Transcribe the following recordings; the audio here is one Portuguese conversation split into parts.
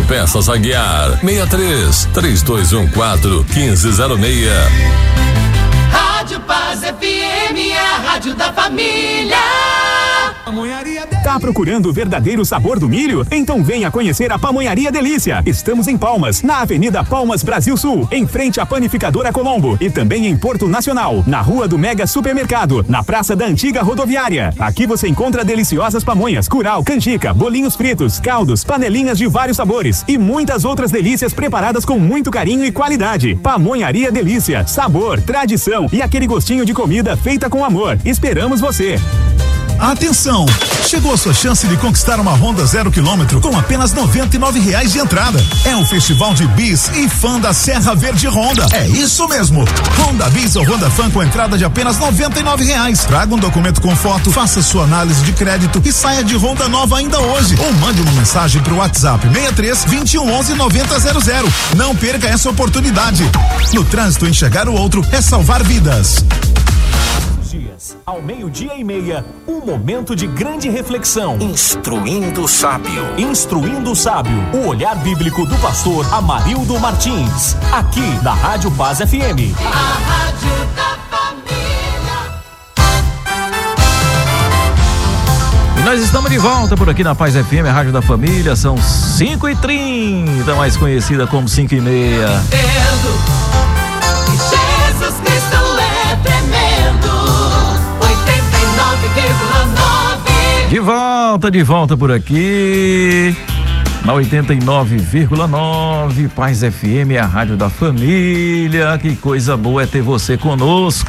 Autopeças Aguiar, 63-3214-1506. Rádio Paz FM, a rádio da família. Tá procurando o verdadeiro sabor do milho? Então venha conhecer a Pamonharia Delícia. Estamos em Palmas, na Avenida Palmas Brasil Sul, em frente à Panificadora Colombo, e também em Porto Nacional, na Rua do Mega Supermercado, na Praça da Antiga Rodoviária. Aqui você encontra deliciosas pamonhas, curau, canjica, bolinhos fritos, caldos, panelinhas de vários sabores e muitas outras delícias preparadas com muito carinho e qualidade. Pamonharia Delícia, sabor, tradição e aquele gostinho de comida feita com amor. Esperamos você. Atenção! Chegou a sua chance de conquistar uma Honda 0 km com apenas R$99 de entrada. É o Festival de Bis e Fã da Serra Verde Honda. É isso mesmo! Honda Bis ou Honda Fan com entrada de apenas R$99. Traga um documento com foto, faça sua análise de crédito e saia de Honda nova ainda hoje. Ou mande uma mensagem pro WhatsApp 63-2111-9000. Não perca essa oportunidade. No trânsito, enxergar o outro é salvar vidas. Ao 12:30, um momento de grande reflexão. Instruindo o Sábio. Instruindo o Sábio, o olhar bíblico do pastor Amarildo Martins, aqui na Rádio Paz FM. A rádio da família. E nós estamos de volta por aqui na Paz FM, a Rádio da Família. São 5h30, mais conhecida como 5h30. Jesus Cristo é tremendo. 89,9. De volta por aqui na 89,9 Paz FM, a rádio da família. Que coisa boa é ter você conosco.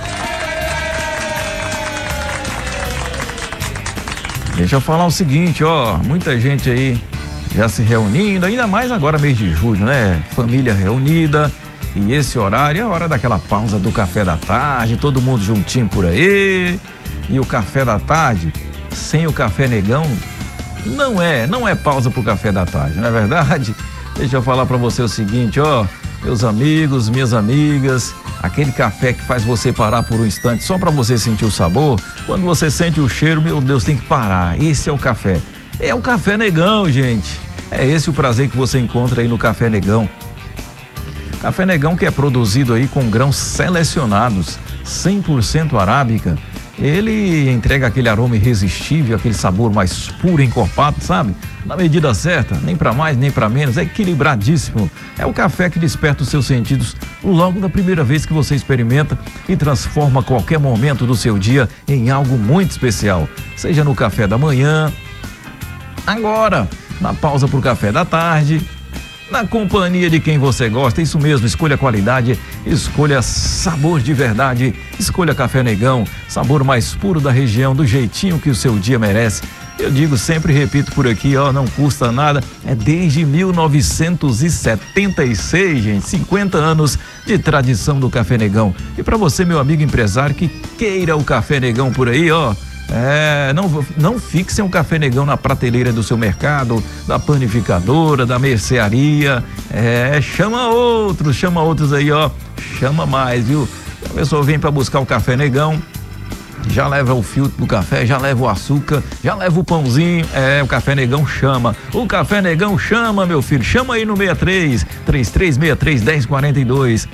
Deixa eu falar o seguinte, ó, muita gente aí já se reunindo, ainda mais agora mês de julho, né? Família reunida, e esse horário é a hora daquela pausa do café da tarde, todo mundo juntinho por aí. E o café da tarde, sem o café negão, não é pausa pro café da tarde, não é verdade? Deixa eu falar pra você o seguinte, ó, meus amigos, minhas amigas, aquele café que faz você parar por um instante só pra você sentir o sabor, quando você sente o cheiro, meu Deus, tem que parar. Esse é o café. É o café negão, gente. É esse o prazer que você encontra aí no café negão. Café negão que é produzido aí com grãos selecionados, 100% arábica. Ele entrega aquele aroma irresistível, aquele sabor mais puro, encorpado, sabe? Na medida certa, nem para mais, nem para menos, é equilibradíssimo. É o café que desperta os seus sentidos logo da primeira vez que você experimenta e transforma qualquer momento do seu dia em algo muito especial. Seja no café da manhã, agora, na pausa pro café da tarde, na companhia de quem você gosta. Isso mesmo, escolha qualidade, escolha sabor de verdade, escolha Café Negão, sabor mais puro da região, do jeitinho que o seu dia merece. Eu digo, sempre repito por aqui, ó, não custa nada, é desde 1976, gente, 50 anos de tradição do Café Negão. E para você, meu amigo empresário, que queira o Café Negão por aí, ó, não fique sem um Café Negão na prateleira do seu mercado, da panificadora, da mercearia. Chama outros aí, ó. Chama mais, viu? A pessoa vem para buscar o Café Negão, já leva o filtro do café, já leva o açúcar, já leva o pãozinho. O Café Negão chama. O Café Negão chama, meu filho. Chama aí no 63-3363-1042.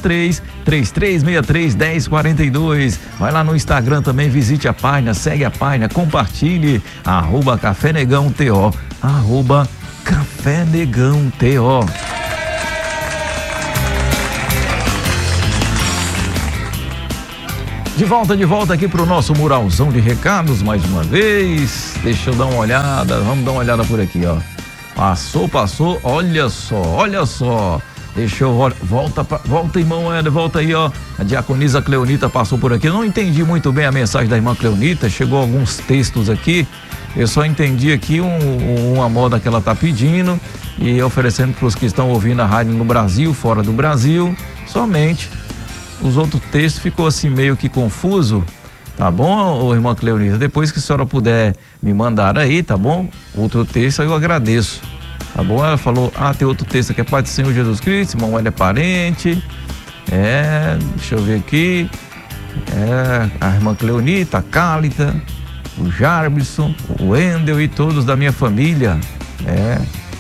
63-3363-1042. Vai lá no Instagram também, visite a página, segue a página, compartilhe. @Café Negão TO. @Café Negão TO. De volta aqui pro nosso muralzão de recados mais uma vez. Deixa eu dar uma olhada, vamos dar uma olhada por aqui, ó. Passou, olha só. Deixa eu, volta irmão, volta aí, ó. A diaconisa Cleonita passou por aqui. Eu não entendi muito bem a mensagem da irmã Cleonita, chegou alguns textos aqui. Eu só entendi aqui uma moda que ela tá pedindo e oferecendo para os que estão ouvindo a rádio no Brasil, fora do Brasil, somente. Os outros textos ficou assim meio que confuso, tá bom, irmã Cleonisa? Depois que a senhora puder me mandar aí, tá bom? Outro texto eu agradeço, tá bom? Ela falou, tem outro texto aqui, é Pai do Senhor Jesus Cristo, irmão, ele é parente, deixa eu ver aqui, a irmã Cleonita, a Cálita, o Jarbson, o Wendel e todos da minha família,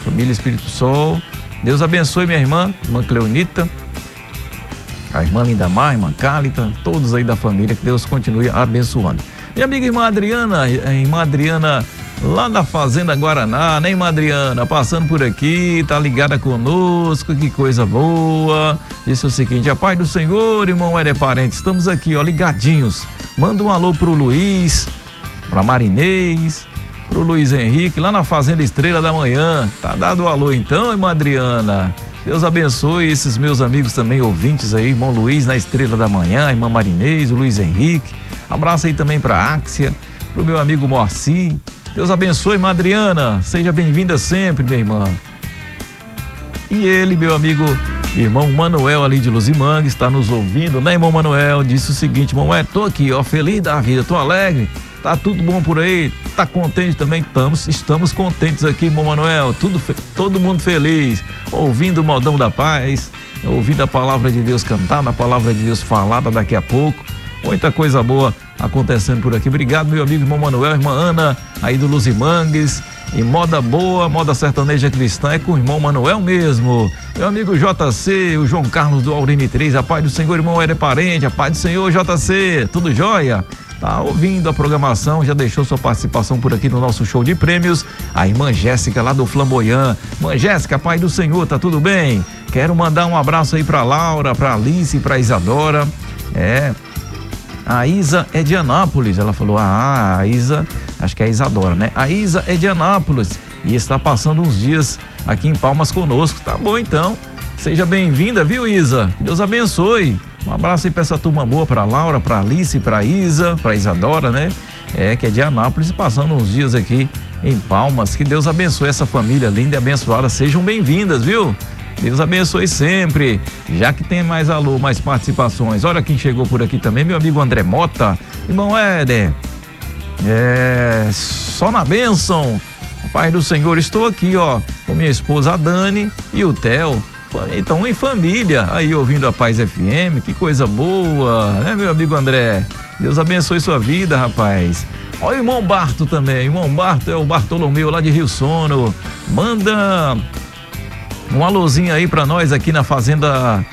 família Espírito Sol. Deus abençoe minha irmã Cleonita, a irmã Lindamar, a irmã Cálita, todos aí da família, que Deus continue abençoando. Minha amiga irmã Adriana, lá da Fazenda Guaraná, né, irmã Adriana? Passando por aqui, tá ligada conosco, que coisa boa. Disse o seguinte: a paz do Senhor, irmão Éder Parente, estamos aqui, ó, ligadinhos. Manda um alô pro Luiz, pra Marinês, pro Luiz Henrique, lá na Fazenda Estrela da Manhã. Tá dado o alô então, irmã Adriana? Deus abençoe esses meus amigos também, ouvintes aí, irmão Luiz na Estrela da Manhã, irmã Marinês, o Luiz Henrique. Abraço aí também pra Áxia, pro meu amigo Morci. Deus abençoe, irmã Adriana. Seja bem-vinda sempre, minha irmã. E ele, meu amigo, irmão Manuel ali de Luzimangue, está nos ouvindo, né, irmão Manuel? Disse o seguinte: irmão, tô aqui, ó, feliz da vida, tô alegre. Tá tudo bom por aí? Tá contente também? Estamos contentes aqui, irmão Manuel. Todo mundo feliz, ouvindo o Modão da Paz, ouvindo a palavra de Deus cantada, a palavra de Deus falada daqui a pouco. Muita coisa boa acontecendo por aqui. Obrigado, meu amigo irmão Manuel, irmã Ana, aí do Luzimangues. E moda boa, moda sertaneja cristã é com o irmão Manuel mesmo. Meu amigo JC, o João Carlos do Aurine 3, a paz do Senhor, irmão Éder Parente, a paz do Senhor, JC, tudo jóia? Tá ouvindo a programação, já deixou sua participação por aqui no nosso show de prêmios. A irmã Jéssica lá do Flamboyant. Irmã Jéssica, paz do Senhor, tá tudo bem? Quero mandar um abraço aí pra Laura, pra Alice, pra Isadora. A Isa é de Anápolis, ela falou, a Isa, acho que é a Isadora, né? A Isa é de Anápolis e está passando uns dias aqui em Palmas conosco. Tá bom então, seja bem-vinda, viu, Isa? Que Deus abençoe. Um abraço aí pra essa turma boa, pra Laura, pra Alice, pra Isa, pra Isadora, né? Que é de Anápolis, passando uns dias aqui em Palmas. Que Deus abençoe essa família linda e abençoada. Sejam bem-vindas, viu? Deus abençoe sempre. Já que tem mais alô, mais participações. Olha quem chegou por aqui também, meu amigo André Mota. Irmão Éder, só na bênção. Pai do Senhor, estou aqui, ó, com minha esposa Dani e o Theo. Então, em família, aí ouvindo a Paz FM, que coisa boa, né, meu amigo André? Deus abençoe sua vida, rapaz. Olha o irmão Barto também. Irmão Barto é o Bartolomeu lá de Rio Sono. Manda um alôzinho aí pra nós aqui na Fazenda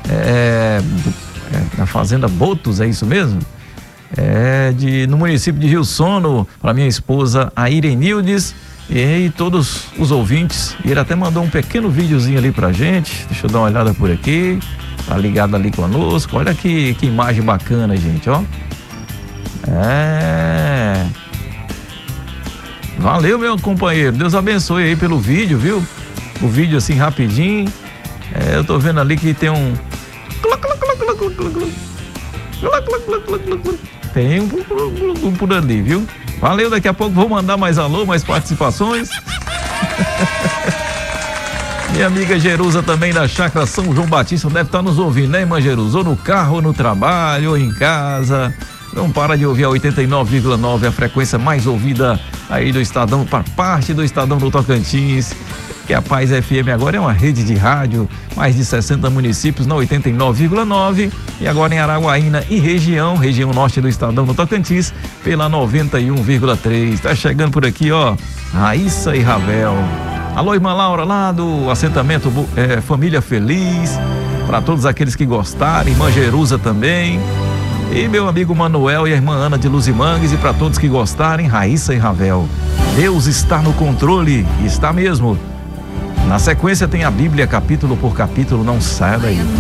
na Fazenda Botos, é isso mesmo? No município de Rio Sono, pra minha esposa a Irenildes e todos os ouvintes. E ele até mandou um pequeno videozinho ali pra gente. Deixa eu dar uma olhada por aqui. Tá ligado ali conosco. Olha que imagem bacana, gente, ó. Valeu, meu companheiro. Deus abençoe aí pelo vídeo, viu? O vídeo assim rapidinho. Eu tô vendo ali que tem um. Tem um por ali, viu? Valeu, daqui a pouco vou mandar mais alô, mais participações. Minha amiga Jerusa também da Chácara São João Batista deve estar nos ouvindo, né, irmã Jerusa? Ou no carro, ou no trabalho, ou em casa. Não para de ouvir a 89,9, a frequência mais ouvida aí do Estadão, para parte do Estadão do Tocantins. Que a Paz FM agora é uma rede de rádio, mais de 60 municípios na 89,9 e agora em Araguaína e região norte do Estadão do Tocantins pela 91,3. Tá chegando por aqui, ó, Raíssa e Ravel. Alô, irmã Laura, lá do assentamento Família Feliz, para todos aqueles que gostarem, irmã Jerusa também. E meu amigo Manuel e a irmã Ana de Luzimangues, e para todos que gostarem, Raíssa e Ravel. Deus está no controle, está mesmo. Na sequência tem a Bíblia capítulo por capítulo, não saia daí.